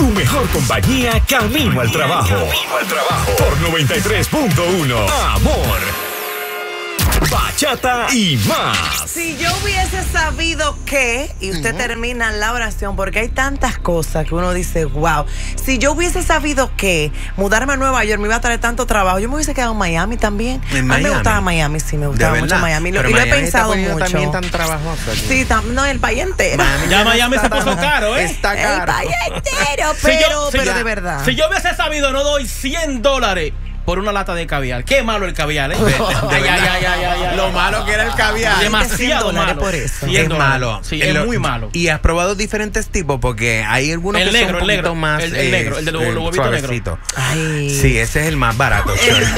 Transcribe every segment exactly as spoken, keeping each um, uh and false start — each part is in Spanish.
Tu mejor compañía camino al trabajo. Camino al trabajo. Por noventa y tres punto uno. Amor. Bachata y más. Si yo hubiese sabido que, y usted uh-huh. termina la oración, porque hay tantas cosas que uno dice, wow. Si yo hubiese sabido que mudarme a Nueva York me iba a traer tanto trabajo, yo me hubiese quedado en Miami también. ¿En a mí Miami? me gustaba Miami, sí, me gustaba mucho Miami. Lo, y Miami lo he pensado mucho. También tan trabajoso aquí. Sí, tam, no, el país entero. Miami, ya Miami se puso caro, ¿eh? Está caro. El país entero, pero, si yo, si pero ya, de verdad. Si yo hubiese sabido, no doy cien dólares por una lata de caviar. Qué malo el caviar, ¿eh? De, de, ay, ay, ay, ay, ay, lo malo que era el caviar. Demasiado malo. Por eso. Es malo. Sí, es lo, muy malo. Y has probado diferentes tipos, porque hay algunos el que negro, son un poquito negro, más el, el eh, negro, el de los eh, huevitos negros. Ay. Sí, ese es el más barato.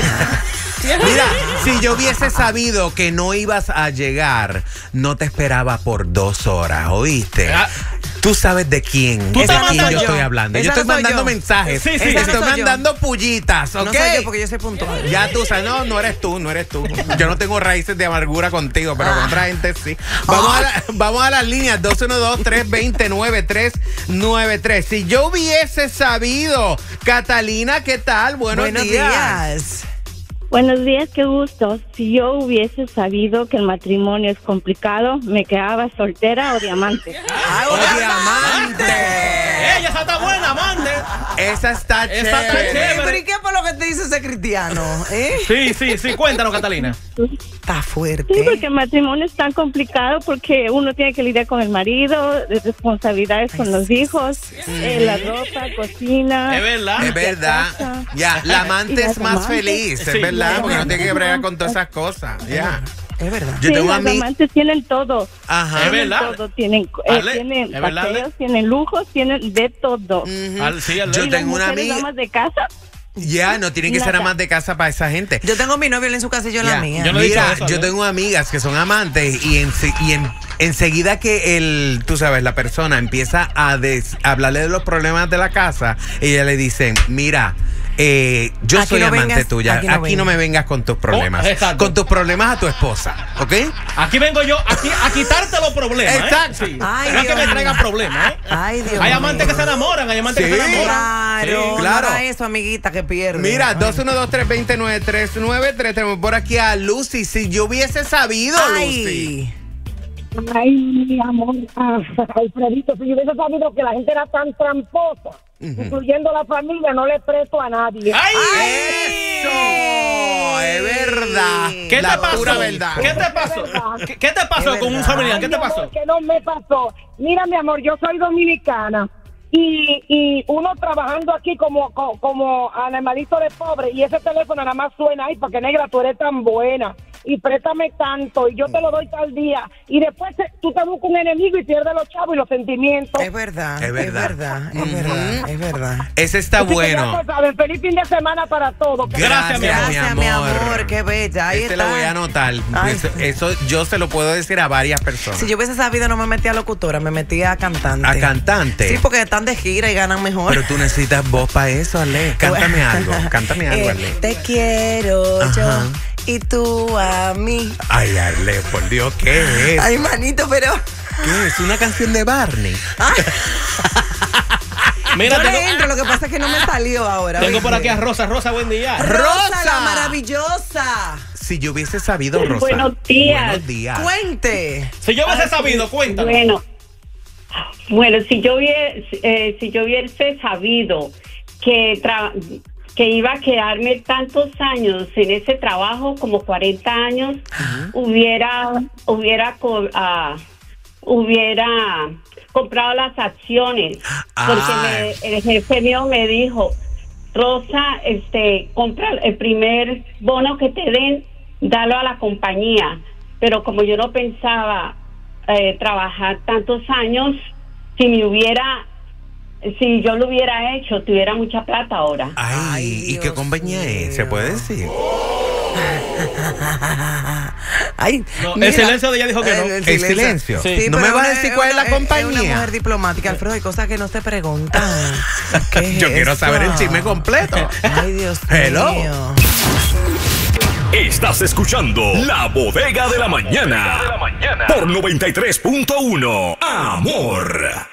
Mira, si yo hubiese sabido que no ibas a llegar, no te esperaba por dos horas, ¿oíste? Ah. Tú sabes de quién. ¿Tú es estás quién yo yo? estoy hablando. Esa yo estoy no mandando yo. mensajes. Sí, sí. Estoy no mandando yo. pullitas, ¿ok? No soy yo porque yo soy puntual. Ya tú sabes, no, no eres tú, no eres tú. Yo no tengo raíces de amargura contigo, pero ah. con otra gente sí. Vamos, ah. a, la, vamos a las líneas dos uno dos, tres dos cero, nueve tres nueve tres. Si yo hubiese sabido, Catalina, ¿qué tal? Buenos, Buenos días. días. Buenos días, qué gusto. Si yo hubiese sabido que el matrimonio es complicado, me quedaba soltera o diamante. ¡Ay, o diamante! ¡Eh, esa está buena, amante! Esa está chévere. Esa está chévere. ¿Pero y qué por lo que te dice ese cristiano? ¿Eh? Sí, sí, sí. Cuéntanos, Catalina. Está fuerte. Sí, porque el matrimonio es tan complicado porque uno tiene que lidiar con el marido, responsabilidades con los hijos, sí. eh, la ropa, cocina. Es verdad. Es verdad. Ya, la amante es más amantes. feliz, es sí. verdad, porque no tiene que bregar con todas esas cosas. Ya. Es verdad. Yo sí, tengo los amigos. amantes tienen todo. Ajá. Es verdad. Todo. Tienen, eh, tienen paseos, tienen lujos, tienen de todo. Uh-huh. Al, sí, al Yo y tengo las una mujeres amiga. amas de casa. Ya, no tienen que Nada. ser amas de casa para esa gente. Yo tengo a mi novio en su casa y yo Ya. la mía. Yo no he Mira, dicho eso, yo ¿no? tengo amigas que son amantes y, en, y en, enseguida que el, tú sabes, la persona empieza a, des, a hablarle de los problemas de la casa, ella le dice, mira, eh, yo Aquí soy no amante vengas, tuya, aquí aquí, no no me vengas con tus problemas, Oh, con tus problemas a tu esposa, ¿ok? Aquí vengo yo aquí, a quitarte los problemas. Exacto. ¿eh? Sí. Ay, no es que Dios me traigan mío. problemas, ¿eh? Ay, Dios Hay mío. amantes que se enamoran, hay amantes Sí. que se enamoran. Claro, Sí. Claro. No haga eso, amiguita, que pierde. Mira, Ay. dos uno dos, tres dos cero, nueve tres nueve tres. Tenemos por aquí a Lucy. Si yo hubiese sabido, Lucy. Ay. Ay, mi amor, ah, Alfredito, si yo hubiese sabido que la gente era tan tramposa, uh-huh. incluyendo la familia, no le presto a nadie. ¡Ay! ¡Eso! Es verdad. ¿Qué La te pasó? pura verdad. ¿Qué te pasó? ¿Qué, qué te pasó Es con un verdad. familiar? ¿Qué Ay, te mi amor, pasó? que no me pasó. Mira, mi amor, yo soy dominicana. Y, y uno trabajando aquí como, como, como animalito de pobre, y ese teléfono nada más suena ahí, porque negra, tú eres tan buena y préstame tanto y yo te lo doy tal día, y después te, tú te buscas un enemigo y pierdes los chavos y los sentimientos. Es verdad, Es verdad. es verdad, es Ujú. verdad, es verdad. Ese está Así que bueno. ya saben, feliz fin de semana para todos. Gracias, mi amor. Gracias, mi amor, qué bella. Ahí Este está. lo voy a anotar. Ay. Eso, eso yo se lo puedo decir a varias personas. Si yo hubiese sabido, no me metía a locutora, me metía a cantante. A cantante. Sí, porque están de gira y ganan mejor. Pero tú necesitas voz para eso, Ale. Cántame algo. Cántame algo, Eh, Ale. te quiero Ajá. yo y tú a mí. Ay, Ale, por Dios, ¿qué es? Ay, manito, pero... ¿Qué es? ¿Una canción de Barney? Mira, yo tengo, le entro, lo que pasa es que no me salió ahora. tengo ¿viste? por aquí a Rosa. Rosa, buen día. Rosa, Rosa. la maravillosa. Si yo hubiese sabido, Rosa. Buenos días. Buenos días. Cuente. Si yo hubiese sabido, cuéntame. Bueno, bueno, si yo hubiese, eh, si yo hubiese sabido que tra- que iba a quedarme tantos años en ese trabajo, como cuarenta años, uh-huh. hubiera hubiera co- uh, hubiera comprado las acciones, porque me, el jefe mío me dijo, Rosa, este, compra el primer bono que te den, dalo a la compañía. Pero como yo no pensaba eh, trabajar tantos años, si me hubiera, si yo lo hubiera hecho, tuviera mucha plata ahora. Ay, Ay, ¿y Dios qué compañía mío. es? ¿Se puede decir? Ay, No, mira, el silencio de ella dijo que no. El, ¿El silencio? Sí. ¿No me pero vas a una- decir cuál es la una- Es compañía? una mujer diplomática, Alfredo, hay cosas que no se preguntan. ¿Qué es Yo quiero eso? saber el chisme completo. Ay, Dios Hello. mío. Estás escuchando La Bodega de la Mañana por noventa y tres punto uno. Amor.